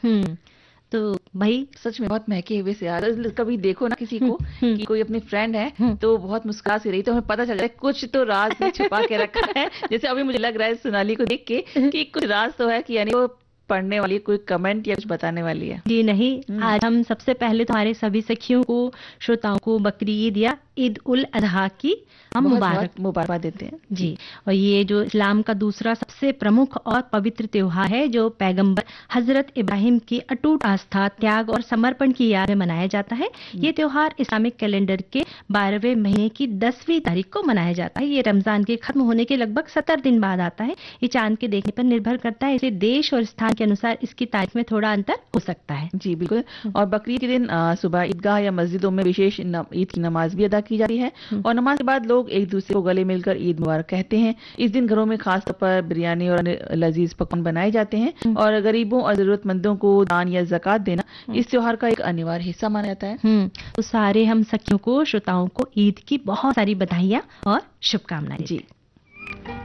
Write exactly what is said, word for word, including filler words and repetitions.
हम्म तो भाई सच में बहुत महके हुए से यार। कभी देखो ना किसी हम्म को हम्म कि कोई अपनी फ्रेंड है हम्म तो बहुत मुस्कुरा सी रही, तो हमें पता चल जाता है कुछ तो राज ने छुपा के रखा है। जैसे अभी मुझे लग रहा है सोनाली को देख के कि कुछ राज तो है, कि यानी वो पढ़ने वाली है, कोई कमेंट या कुछ बताने वाली है। जी नहीं, हम्म। आज हम सबसे पहले तुम्हारे सभी सखियों को, श्रोताओं को बकरीद या ईद उल अजहा की हम बहुत मुबारक। बहुत मुबारकबाद देते हैं जी। जी। और ये जो इस्लाम का दूसरा सबसे प्रमुख और पवित्र त्योहार है, जो पैगंबर हजरत इब्राहिम की अटूट आस्था, त्याग और समर्पण की याद में मनाया जाता है। हम्म। ये त्योहार इस्लामिक कैलेंडर के बारहवें महीने की दसवीं तारीख को मनाया जाता है। ये रमजान के खत्म होने के लगभग सत्तर दिन बाद आता है। ये चांद के देखने पर निर्भर करता है, इसलिए देश और स्थान के अनुसार इसकी तारीख में थोड़ा अंतर हो सकता है। जी बिल्कुल। और बकरीद के दिन अ, सुबह ईदगाह या मस्जिदों में विशेष न- ईद की नमाज भी अदा की जाती है। हम्म। और नमाज के बाद लोग एक दूसरे को गले मिलकर ईद मुबारक कहते हैं। इस दिन घरों में खास तौर पर बिरयानी और अन्य लजीज पकवान बनाए जाते हैं। हम्म और गरीबों और जरूरतमंदों को दान या जक़ात देना हम्म इस त्योहार का एक अनिवार्य हिस्सा माना जाता है। हम्म, तो सारे हम सखियों को, श्रोताओं को ईद की बहुत सारी बधाइयाँ और शुभकामनाएं जी। देते हैं।